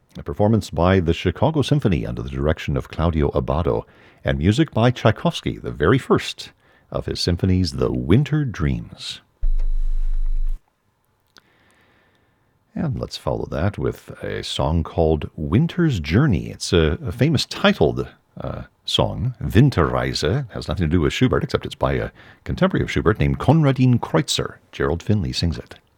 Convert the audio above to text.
a performance by the Chicago Symphony under the direction of Claudio Abbado, and music by Tchaikovsky, the very first of his symphonies, The Winter Dreams. And let's follow that with a song called Winter's Journey. It's a famous titled song, Winterreise. It has nothing to do with Schubert, except it's by a contemporary of Schubert named Konradin Kreutzer. Gerald Finley sings it.